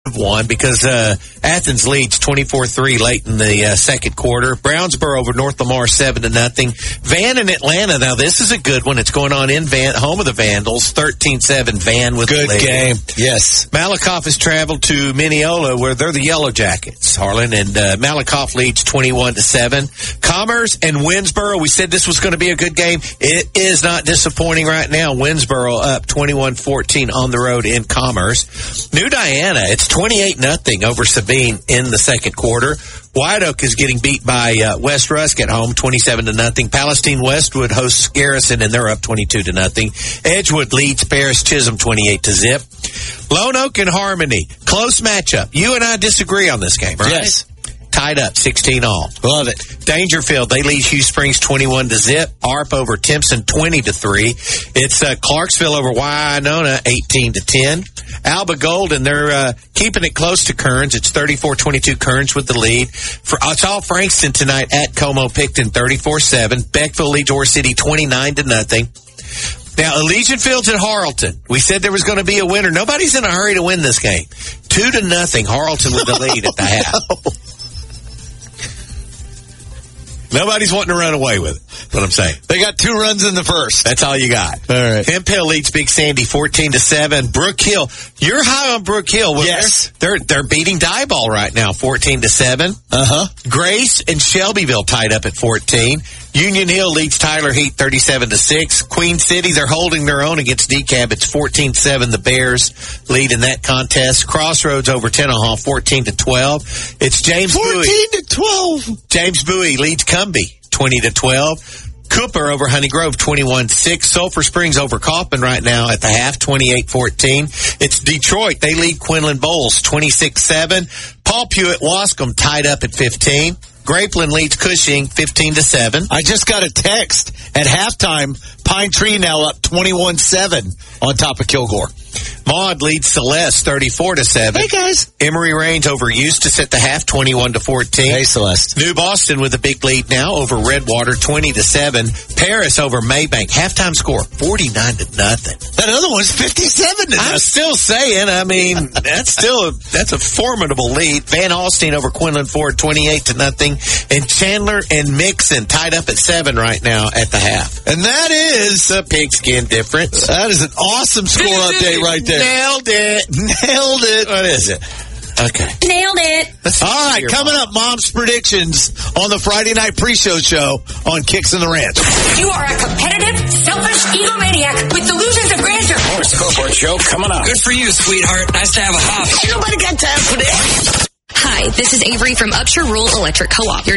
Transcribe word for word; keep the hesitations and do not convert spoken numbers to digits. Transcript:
one because uh, Athens leads twenty-four three late in the uh, second quarter. Brownsboro over North Lamar seven to nothing. Van in Atlanta. Now this is a good one. It's going on in Van, home of the Vandals. thirteen seven Van with good the lead. game. Yes. Malakoff has traveled to Mineola where they're the Yellow Jackets, Harlan, and uh, Malakoff leads twenty-one to seven. Commerce and Winsboro. We said this was going to be a good game. It is not disappointing right now. Winsboro up twenty-one fourteen on the road in Commerce. New Diana. It's twenty-eight nothing over Sabine in the second quarter. White Oak is getting beat by uh, West Rusk at home, twenty-seven to nothing. Palestine Westwood hosts Garrison, and they're up twenty-two to nothing. Edgewood leads Paris Chisholm twenty-eight to zip. Lone Oak and Harmony, close matchup. You and I disagree on this game, right? Yes. Tied up, sixteen all. Love it. Dangerfield, they lead Hugh Springs twenty-one to zip. A R P over Timpson twenty to three. It's uh, Clarksville over Wynona eighteen to ten. Alba Golden, they're uh, keeping it close to Kearns. It's thirty-four twenty-two Kearns with the lead. For it's all Frankston tonight at Como Picton thirty-four seven. Beckville leads Ore City twenty-nine to nothing. Now, Elysian Fields at Harleton. We said there was going to be a winner. Nobody's in a hurry to win this game. Two to nothing. Harleton with the lead at the half. Nobody's wanting to run away with it. That's what I'm saying. They got two runs in the first. That's all you got. All right. Hemp Hill leads Big Sandy fourteen to seven. Brook Hill. You're high on Brook Hill. Well, yes. They're, they're, they're beating Diboll right now, fourteen to seven. Uh-huh. Grace and Shelbyville tied up at fourteen. Union Hill leads Tyler Heat thirty-seven to six. Queen City, they're holding their own against D C A B. It's fourteen seven. The Bears lead in that contest. Crossroads over Tenaha, fourteen to twelve. It's James Bowie. fourteen to twelve. James Bowie leads Cumbie, twenty to twelve. Cooper over Honey Grove, twenty-one six. Sulphur Springs over Kaufman right now at the half, twenty-eight fourteen. It's Detroit. They lead Quinlan Bowles, twenty-six seven. Paul Pewitt Wascom tied up at fifteen. Grapeland leads Cushing, fifteen to seven. I just got a text at halftime. Pine Tree now up twenty-one seven on top of Kilgore. Maud leads Celeste, thirty-four to seven. Hey, guys. Emory Range over Eustis at the half, twenty-one to fourteen. Hey, Celeste. New Boston with a big lead now over Redwater, twenty to seven. Paris over Maybank. Halftime score, forty-nine to nothing. That other one's fifty-seven to nothing. I'm still saying, I mean, that's still a, that's a formidable lead. Van Alstyne over Quinlan Ford, twenty-eight to nothing. And Chandler and Mixon tied up at seven right now at the half. And that is the pigskin difference. That is an awesome score update right there. Nailed it. Nailed it. What is it? Okay. Nailed it. All right, coming up, Mom's predictions on the Friday night pre-show show on Kicks in the Ranch. You are a competitive, selfish egomaniac with delusions of grandeur. More Scoreboard Show coming up. Good for you, sweetheart. Nice to have a hobby. Nobody got time for this. Hi, this is Avery from Upshur Rural Electric Co-op. Your